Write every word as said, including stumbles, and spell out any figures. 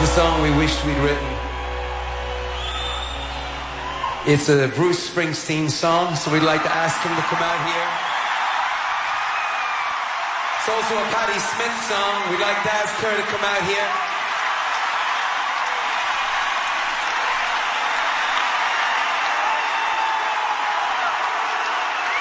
The song we wished we'd written. It's a Bruce Springsteen song, so we'd like to ask him to come out here. It's also a Patti Smith song. We'd like to ask her to come out here.